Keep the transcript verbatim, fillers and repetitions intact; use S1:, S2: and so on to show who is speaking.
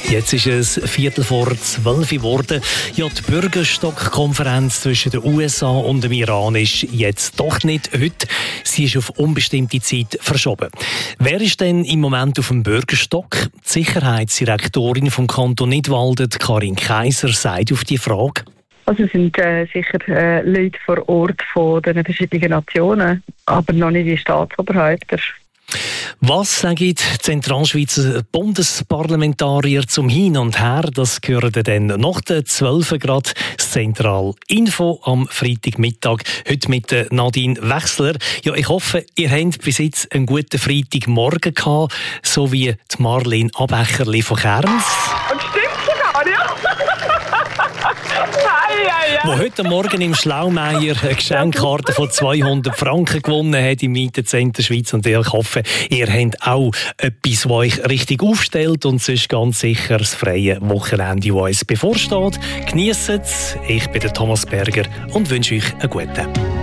S1: Jetzt ist es Viertel vor zwölf geworden. Ja, die Bürgerstock-Konferenz zwischen den U S A und dem Iran ist jetzt doch nicht heute. Sie ist auf unbestimmte Zeit verschoben. Wer ist denn im Moment auf dem Bürgerstock? Die Sicherheitsdirektorin vom Kanton Nidwalden, Karin Kaiser, sagt auf die Frage:
S2: Also es sind äh, sicher äh, Leute vor Ort von den verschiedenen Nationen, aber noch nicht die Staatsoberhäupter.
S1: Was sagen die Zentralschweizer Bundesparlamentarier zum Hin und Her? Das gehört dann nach der zwölf Grad Zentral Info am Freitagmittag. Heute mit Nadine Wechsler. Ja, ich hoffe, ihr habt bis jetzt einen guten Freitagmorgen gehabt, so wie die Marlene Abecherli von Kerns.
S3: Und stimmt sogar, ja?
S1: Wo heute Morgen im Schlaumeier eine Geschenkkarte von zweihundert Franken gewonnen hat im Mietenzentrum Schweiz. Und ich hoffe, ihr habt auch etwas, was euch richtig aufstellt. Und sonst ganz sicher das freie Wochenende, das uns bevorsteht. Genießt es. Ich bin der Thomas Berger und wünsche euch einen guten Tag.